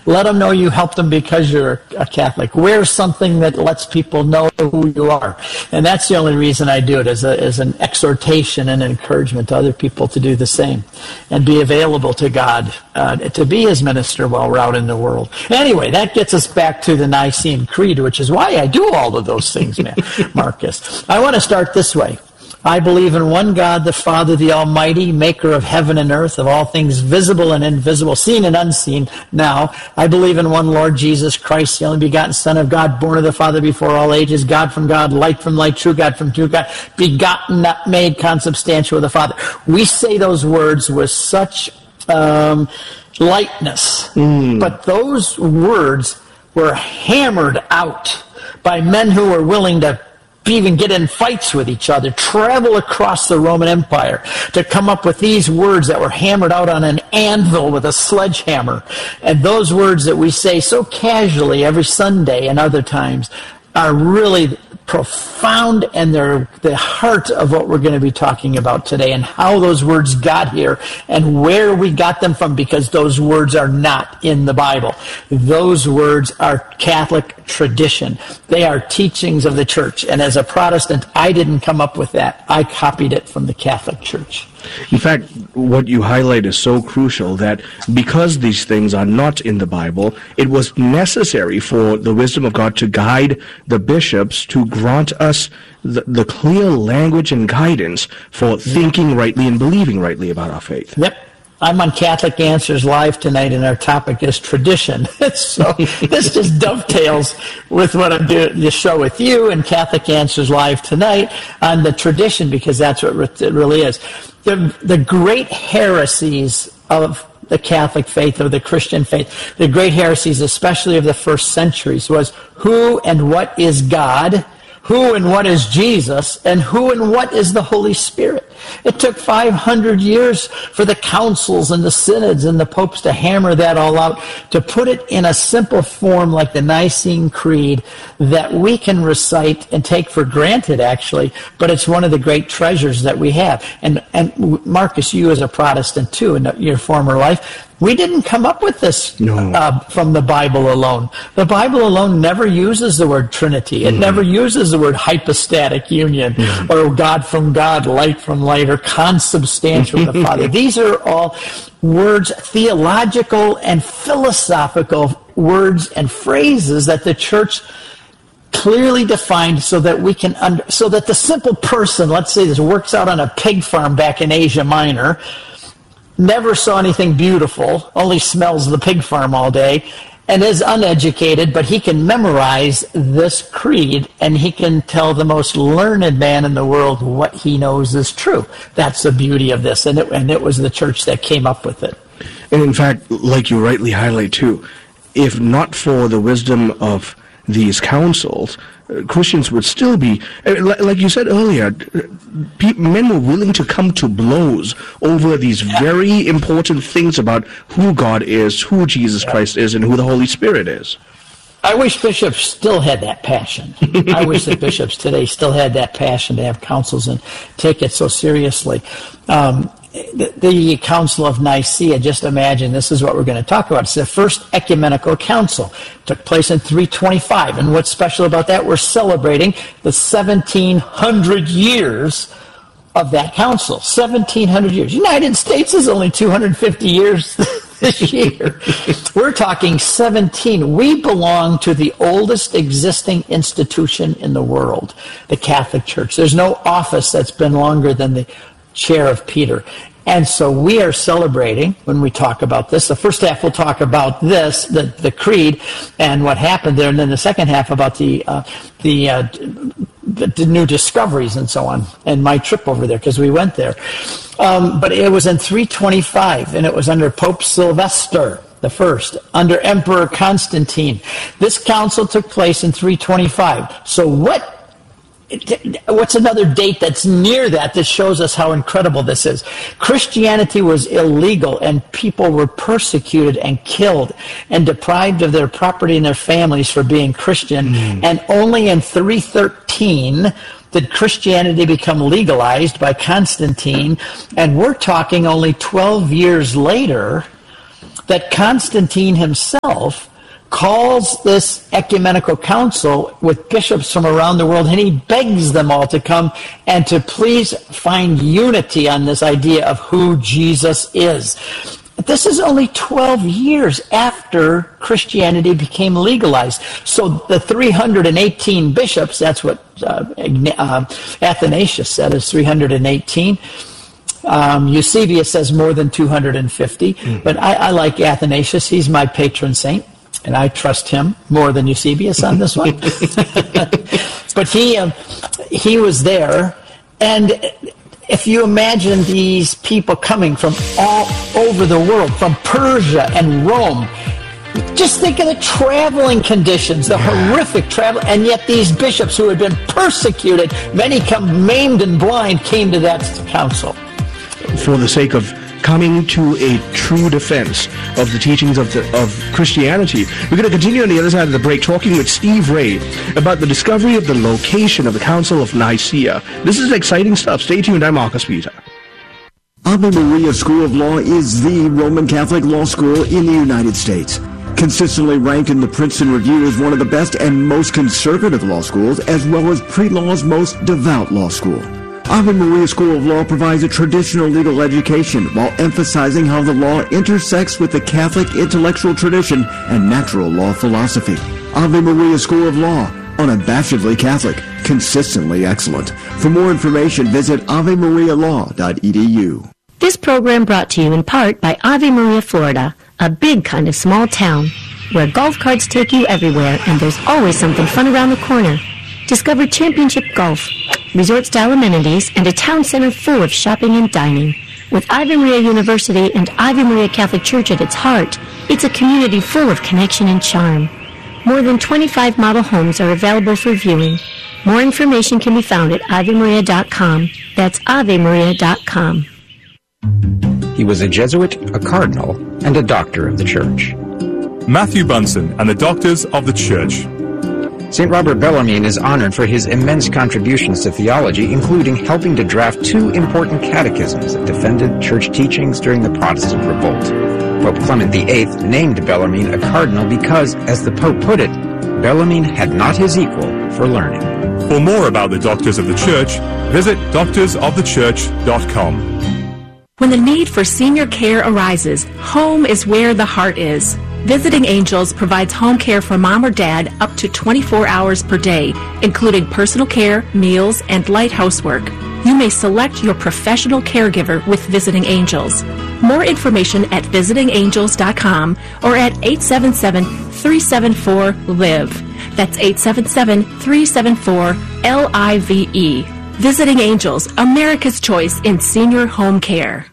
Let them know you helped them because you're a Catholic. Wear something that lets people know who you are. And that's the only reason I do it, as an exhortation and encouragement to other people to do the same and be available to God, to be his minister while we're out in the world. Anyway, that gets us back to the Nicene Creed, which is why I do all of those things, Marcus. I want to start this way. I believe in one God, the Father, the Almighty, maker of heaven and earth, of all things visible and invisible, seen and unseen. Now, I believe in one Lord Jesus Christ, the only begotten Son of God, born of the Father before all ages, God from God, light from light, true God from true God, begotten, not made, consubstantial with the Father. We say those words with such lightness, but those words were hammered out by men who were willing to even get in fights with each other, travel across the Roman Empire to come up with these words that were hammered out on an anvil with a sledgehammer. And those words that we say so casually every Sunday and other times are really profound, and they're the heart of what we're going to be talking about today, and how those words got here and where we got them from, because those words are not in the Bible. Those words are Catholic tradition. They are teachings of the Church, and as a Protestant, I didn't come up with that. I copied it from the Catholic Church. In fact, what you highlight is so crucial, that because these things are not in the Bible, it was necessary for the wisdom of God to guide the bishops to grant us the clear language and guidance for thinking rightly and believing rightly about our faith. Yep. I'm on Catholic Answers Live tonight, and our topic is tradition. So this just dovetails with what I'm doing, the show with you and Catholic Answers Live tonight on the tradition, because that's what it really is. The great heresies of the Catholic faith, of the Christian faith, the great heresies, especially of the first centuries, was who and what is God, who and what is Jesus, and who and what is the Holy Spirit. It took 500 years for the councils and the synods and the popes to hammer that all out, to put it in a simple form like the Nicene Creed that we can recite and take for granted, actually, but it's one of the great treasures that we have. And Marcus, you as a Protestant too, in your former life, we didn't come up with this from the Bible alone. The Bible alone never uses the word Trinity. It never uses the word hypostatic union, or God from God, light from light, or consubstantial with the Father. These are all words, theological and philosophical words and phrases that the Church clearly defined, so that we can so that the simple person, let's say this, works out on a pig farm back in Asia Minor, never saw anything beautiful, only smells the pig farm all day, and is uneducated, but he can memorize this creed, and he can tell the most learned man in the world what he knows is true. That's the beauty of this, and it was the Church that came up with it. And in fact, like you rightly highlight too, if not for the wisdom of these councils, Christians would still be, like you said earlier, men were willing to come to blows over these very important things about who God is, who Jesus Christ is, and who the Holy Spirit is. I wish bishops still had that passion. I wish that bishops today still had that passion to have councils and take it so seriously. The Council of Nicaea, just imagine, this is what we're going to talk about. It's the first ecumenical council. It took place in 325. And what's special about that? We're celebrating the 1,700 years of that council. 1,700 years. United States is only 250 years this year. We're talking 17. We belong to the oldest existing institution in the world, the Catholic Church. There's no office that's been longer than the chair of Peter. And so we are celebrating when we talk about this. The first half we'll talk about this, the creed, and what happened there, and then the second half about the new discoveries and so on, and my trip over there, because we went there. But it was in 325, and it was under Pope Sylvester the First, under Emperor Constantine. This council took place in 325. So what's another date that's near that shows us how incredible this is? Christianity was illegal, and people were persecuted and killed and deprived of their property and their families for being Christian. And only in 313 did Christianity become legalized by Constantine. And we're talking only 12 years later that Constantine himself calls this ecumenical council with bishops from around the world, and he begs them all to come and to please find unity on this idea of who Jesus is. This is only 12 years after Christianity became legalized. So the 318 bishops, that's what Athanasius said, is 318. Eusebius says more than 250. But I like Athanasius. He's my patron saint, and I trust him more than Eusebius on this one. But he was there, and if you imagine these people coming from all over the world, from Persia and Rome, just think of the traveling conditions, the horrific travel, and yet these bishops who had been persecuted, many come maimed and blind, came to that council. For the sake of coming to a true defense of the teachings of Christianity. We're going to continue on the other side of the break talking with Steve Ray about the discovery of the location of the Council of Nicaea. This is exciting stuff. Stay tuned. I'm Marcus Peter. Ave Maria School of Law is the Roman Catholic law school in the United States. Consistently ranked in the Princeton Review as one of the best and most conservative law schools, as well as pre-law's most devout law school. Ave Maria School of Law provides a traditional legal education while emphasizing how the law intersects with the Catholic intellectual tradition and natural law philosophy. Ave Maria School of Law, unabashedly Catholic, consistently excellent. For more information, visit avemarialaw.edu. This program brought to you in part by Ave Maria, Florida, a big kind of small town where golf carts take you everywhere and there's always something fun around the corner. Discover championship golf, resort-style amenities, and a town center full of shopping and dining. With Ave Maria University and Ave Maria Catholic Church at its heart, it's a community full of connection and charm. More than 25 model homes are available for viewing. More information can be found at avemaria.com. That's avemaria.com. He was a Jesuit, a cardinal, and a doctor of the Church. Matthew Bunson and the Doctors of the Church. St. Robert Bellarmine is honored for his immense contributions to theology, including helping to draft 2 important catechisms that defended church teachings during the Protestant revolt. Pope Clement VIII named Bellarmine a cardinal because, as the Pope put it, Bellarmine had not his equal for learning. For more about the Doctors of the Church, visit doctorsofthechurch.com. When the need for senior care arises, home is where the heart is. Visiting Angels provides home care for mom or dad up to 24 hours per day, including personal care, meals, and light housework. You may select your professional caregiver with Visiting Angels. More information at visitingangels.com or at 877-374-LIVE. That's 877-374-LIVE. Visiting Angels, America's choice in senior home care.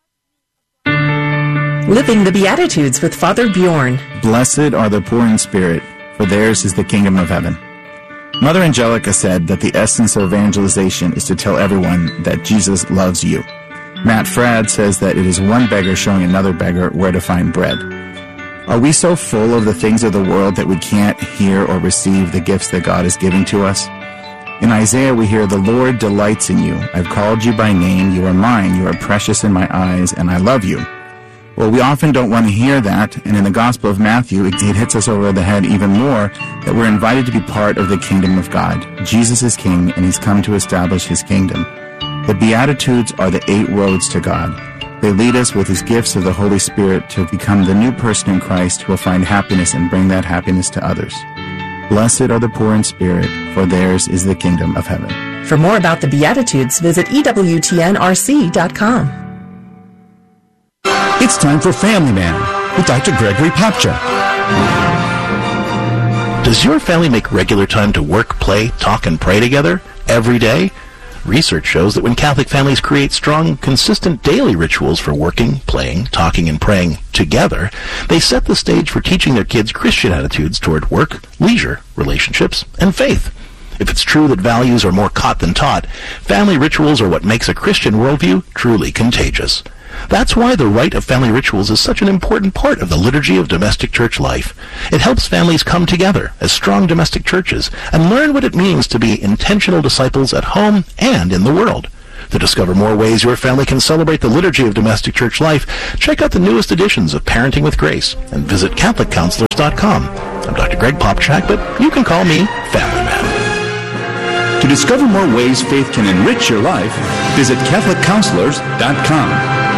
Living the Beatitudes with Father Bjorn. Blessed are the poor in spirit, for theirs is the kingdom of heaven. Mother Angelica said that the essence of evangelization is to tell everyone that Jesus loves you. Matt Fradd says that it is one beggar showing another beggar where to find bread. Are we so full of the things of the world that we can't hear or receive the gifts that God is giving to us? In Isaiah we hear, "The Lord delights in you. I've called you by name. You are mine. You are precious in my eyes, and I love you." Well, we often don't want to hear that, and in the Gospel of Matthew, it hits us over the head even more that we're invited to be part of the kingdom of God. Jesus is King, and He's come to establish His kingdom. The Beatitudes are the 8 roads to God. They lead us with His gifts of the Holy Spirit to become the new person in Christ who will find happiness and bring that happiness to others. Blessed are the poor in spirit, for theirs is the kingdom of heaven. For more about the Beatitudes, visit EWTNRC.com. It's time for Family Man with Dr. Gregory Popcha. Does your family make regular time to work, play, talk, and pray together every day? Research shows that when Catholic families create strong, consistent daily rituals for working, playing, talking, and praying together, they set the stage for teaching their kids Christian attitudes toward work, leisure, relationships, and faith. If it's true that values are more caught than taught, family rituals are what makes a Christian worldview truly contagious. That's why the rite of family rituals is such an important part of the liturgy of domestic church life. It helps families come together as strong domestic churches and learn what it means to be intentional disciples at home and in the world. To discover more ways your family can celebrate the liturgy of domestic church life, check out the newest editions of Parenting with Grace and visit CatholicCounselors.com. I'm Dr. Greg Popchak, but you can call me Family Man. To discover more ways faith can enrich your life, visit CatholicCounselors.com.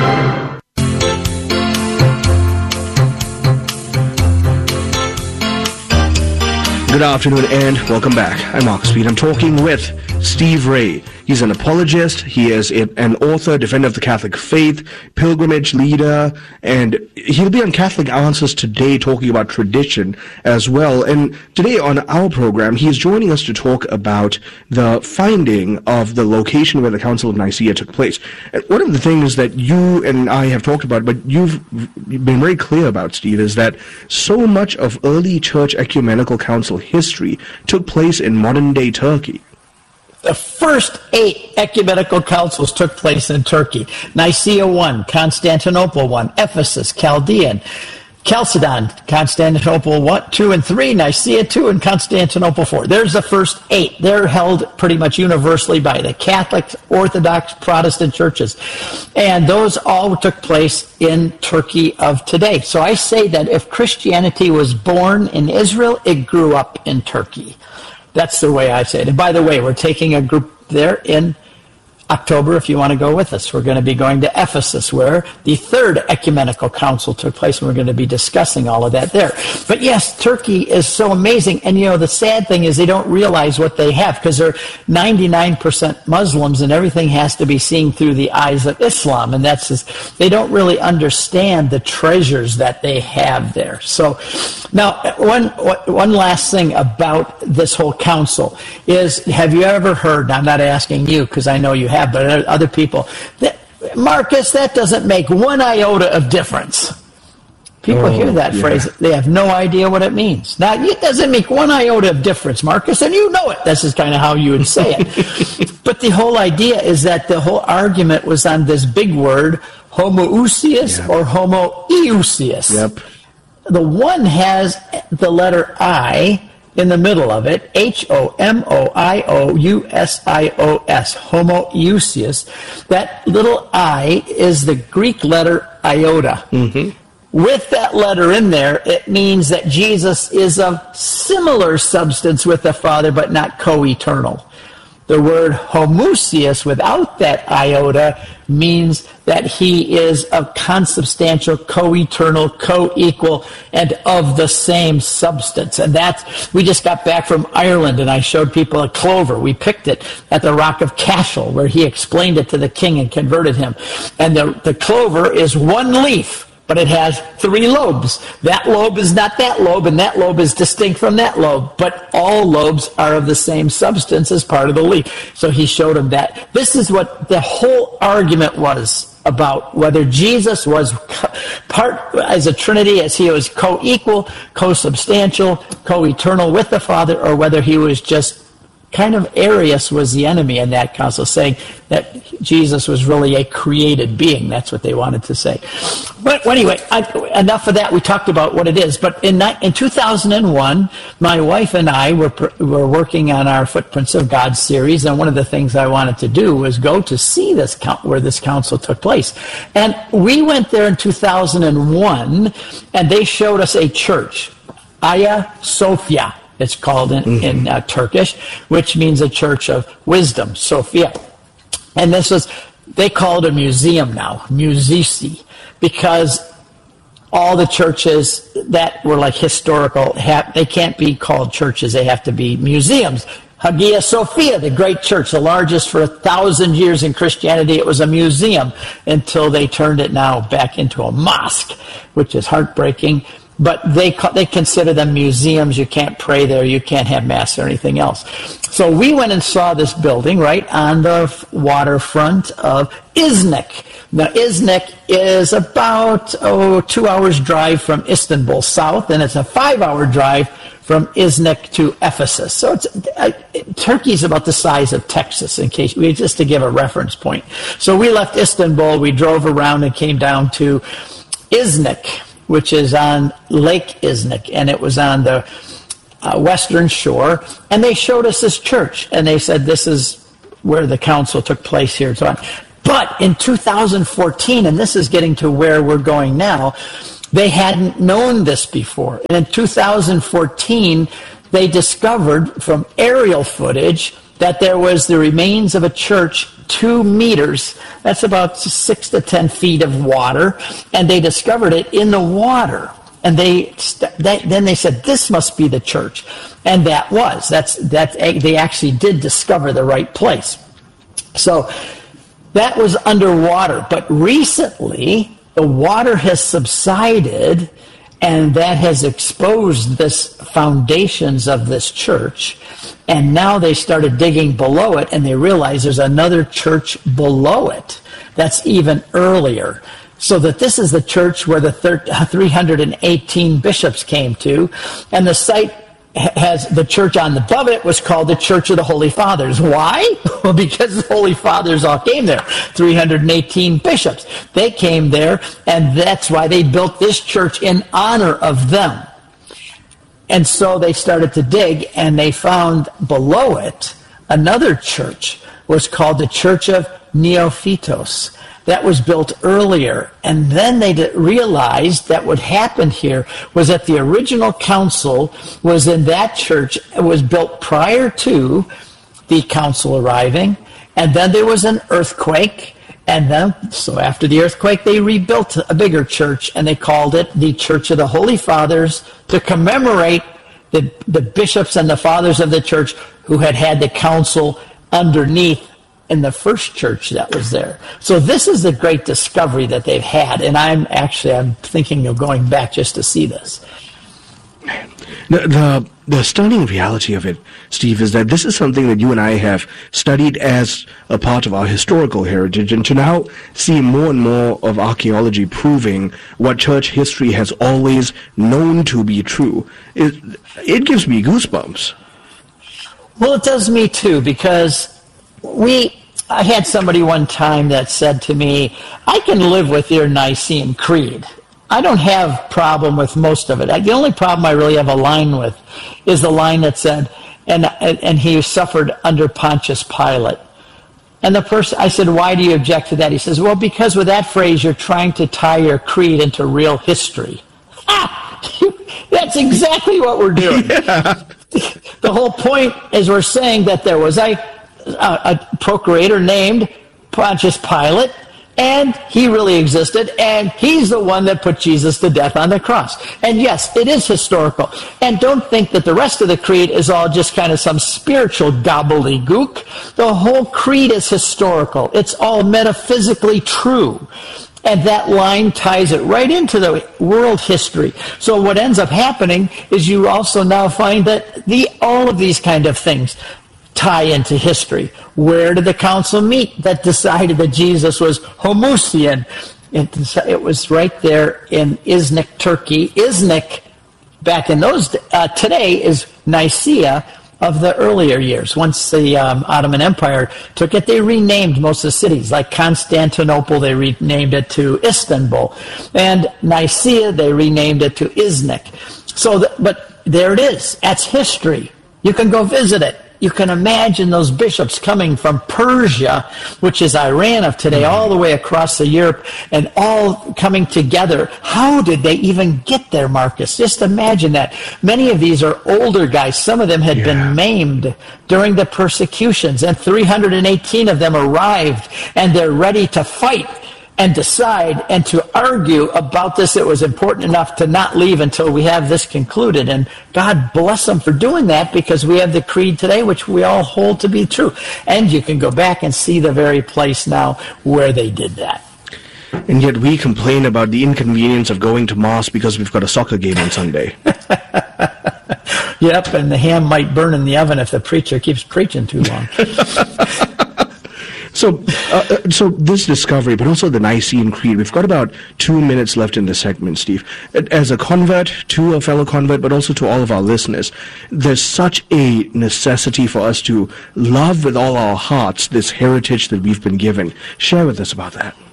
Good afternoon and welcome back. I'm Mark Speed. I'm talking with Steve Ray. He's an apologist. He is an author, defender of the Catholic faith, pilgrimage leader, and he'll be on Catholic Answers today talking about tradition as well. And today on our program, he is joining us to talk about the finding of the location where the Council of Nicaea took place. And one of the things that you and I have talked about, but you've been very clear about, Steve, is that so much of early church ecumenical council history took place in modern-day Turkey. The first 8 ecumenical councils took place in Turkey. Nicaea 1, Constantinople 1, Ephesus, Chalcedon, Constantinople 1, 2, and 3, Nicaea 2, and Constantinople 4. There's the first 8. They're held pretty much universally by the Catholic, Orthodox, Protestant churches. And those all took place in Turkey of today. So I say that if Christianity was born in Israel, it grew up in Turkey. That's the way I say it. And by the way, we're taking a group there in October if you want to go with us. We're going to be going to Ephesus where the third ecumenical council took place, and we're going to be discussing all of that there. But yes, Turkey is so amazing. And, you know, the sad thing is they don't realize what they have because they're 99% Muslims and everything has to be seen through the eyes of Islam. And that's just, they don't really understand the treasures that they have there. So now, one last thing about this whole council is, have you ever heard, I'm not asking you because I know you have, but other people, Marcus, that doesn't make one iota of difference. People hear that phrase, they have no idea what it means. Now, it doesn't make one iota of difference, Marcus, and you know it. This is kind of how you would say it. But the whole idea is that the whole argument was on this big word, homoousios or homoiousios. Yep. The one has the letter I in the middle of it, Homoiousios, homoousios. That little I is the Greek letter iota. Mm-hmm. With that letter in there, it means that Jesus is of similar substance with the Father, but not co-eternal. The word homoousios without that iota means that he is of consubstantial, co-eternal, co-equal, and of the same substance. And that's, we just got back from Ireland, and I showed people a clover. We picked it at the Rock of Cashel, where he explained it to the king and converted him. And the clover is one leaf, but it has 3 lobes. That lobe is not that lobe, and that lobe is distinct from that lobe. But all lobes are of the same substance as part of the leaf. So he showed him that. This is what the whole argument was about, whether Jesus was part as a Trinity, as he was co-equal, co-substantial, co-eternal with the Father, or whether he was just kind of Arius was the enemy in that council, saying that Jesus was really a created being. That's what they wanted to say. But anyway, enough of that. We talked about what it is. But in 2001, my wife and I were working on our Footprints of God series, and one of the things I wanted to do was go to see this where this council took place. And we went there in 2001, and they showed us a church, Hagia Sophia. It's called in Turkish, which means a church of wisdom, Sophia. And this was, they call it a museum now, museici, because all the churches that were like historical, they can't be called churches, they have to be museums. Hagia Sophia, the great church, the largest for 1,000 years in Christianity, it was a museum until they turned it now back into a mosque, which is heartbreaking. But they consider them museums. You can't pray there. You can't have mass or anything else. So we went and saw this building right on the waterfront of Iznik. Now, Iznik is about 2 hours drive from Istanbul south, and it's a 5-hour drive from Iznik to Ephesus. So Turkey's about the size of Texas, just to give a reference point. So we left Istanbul, we drove around and came down to Iznik, which is on Lake Iznik, and it was on the western shore. And they showed us this church, and they said, this is where the council took place here and so on. But in 2014, and this is getting to where we're going now, they hadn't known this before. And in 2014, they discovered from aerial footage that there was the remains of a church 2 meters, that's about 6 to 10 feet of water, and they discovered it in the water. And then they said, this must be the church. And they actually did discover the right place. So that was underwater. But recently, the water has subsided, and that has exposed this foundations of this church. And now they started digging below it, and they realized there's another church below it that's even earlier. So that this is the church where the 318 bishops came to, and the site has the church on above it was called the Church of the Holy Fathers. Why? Well, because the Holy Fathers all came there. 318 bishops. They came there, and that's why they built this church in honor of them. And so they started to dig, and they found below it another church was called the Church of Neophytos. That was built earlier. And then they realized that what happened here was that the original council was in that church. It was built prior to the council arriving. And then there was an earthquake. And then, so after the earthquake, they rebuilt a bigger church, and they called it the Church of the Holy Fathers to commemorate the bishops and the fathers of the church who had the council underneath in the first church that was there. So this is the great discovery that they've had, and I'm thinking of going back just to see this. The stunning reality of it, Steve, is that this is something that you and I have studied as a part of our historical heritage, and to now see more and more of archaeology proving what church history has always known to be true, it gives me goosebumps. Well, it does me too, because I had somebody one time that said to me, I can live with your Nicene Creed. I don't have problem with most of it. The only problem I really have a line with is the line that said, and he suffered under Pontius Pilate. And the person, I said, why do you object to that? He says, well, because with that phrase, you're trying to tie your creed into real history. That's exactly what we're doing. Yeah. The whole point is we're saying that there was a procurator named Pontius Pilate, and he really existed, and he's the one that put Jesus to death on the cross. And yes, it is historical. And don't think that the rest of the creed is all just kind of some spiritual gobbledygook. The whole creed is historical. It's all metaphysically true. And that line ties it right into the world history. So what ends up happening is you also now find that all of these kind of things tie into history. Where did the council meet that decided that Jesus was Homoousian? It was right there in Iznik, Turkey. Iznik, back in those today, is Nicaea of the earlier years. Once the Ottoman Empire took it, they renamed most of the cities. Like Constantinople, they renamed it to Istanbul. And Nicaea, they renamed it to Iznik. But there it is. That's history. You can go visit it. You can imagine those bishops coming from Persia, which is Iran of today, all the way across the Europe, and all coming together. How did they even get there, Marcus? Just imagine that. Many of these are older guys. Some of them had been maimed during the persecutions, and 318 of them arrived, and they're ready to fight and decide and to argue about this. It was important enough to not leave until we have this concluded. And God bless them for doing that, because we have the creed today, which we all hold to be true. And you can go back and see the very place now where they did that. And yet we complain about the inconvenience of going to Mass because we've got a soccer game on Sunday. Yep, and the ham might burn in the oven if the preacher keeps preaching too long. So this discovery, but also the Nicene Creed, we've got about 2 minutes left in this segment, Steve. As a convert, to a fellow convert, but also to all of our listeners, there's such a necessity for us to love with all our hearts this heritage that we've been given. Share with us about that.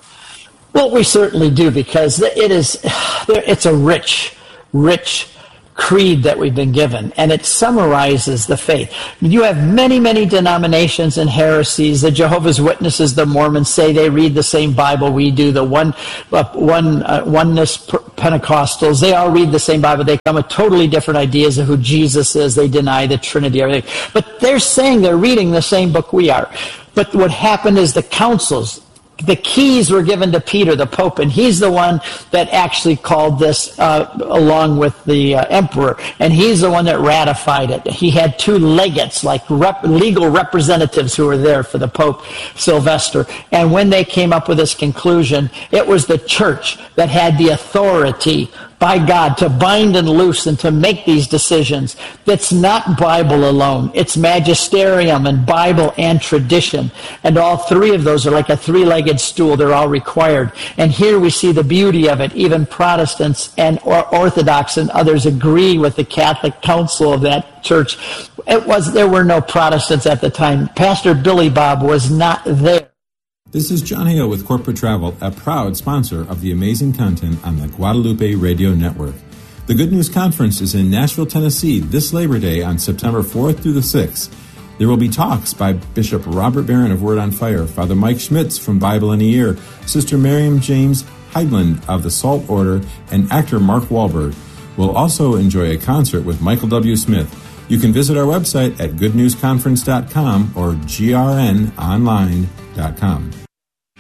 Well, we certainly do, because it's a rich creed that we've been given, and it summarizes the faith. You have many, many denominations and heresies. The Jehovah's Witnesses, the Mormons say they read the same Bible we do. The oneness Pentecostals, they all read the same Bible. They come with totally different ideas of who Jesus is. They deny the Trinity, everything. But they're saying they're reading the same book we are. But what happened is the councils, the keys were given to Peter, the Pope, and he's the one that actually called this along with the emperor, and he's the one that ratified it. He had two legates, like legal representatives who were there for the Pope, Sylvester, and when they came up with this conclusion, it was the church that had the authority by God to bind and loose and to make these decisions. That's not Bible alone. It's magisterium and Bible and tradition. And all three of those are like a three-legged stool. They're all required. And here we see the beauty of it. Even Protestants and Orthodox and others agree with the Catholic Council of that church. There were no Protestants at the time. Pastor Billy Bob was not there. This is John Hale with Corporate Travel, a proud sponsor of the amazing content on the Guadalupe Radio Network. The Good News Conference is in Nashville, Tennessee this Labor Day on September 4th through the 6th. There will be talks by Bishop Robert Barron of Word on Fire, Father Mike Schmitz from Bible in a Year, Sister Miriam James Heidland of the Salt Order, and actor Mark Wahlberg. We'll also enjoy a concert with Michael W. Smith. You can visit our website at goodnewsconference.com or grnonline.com.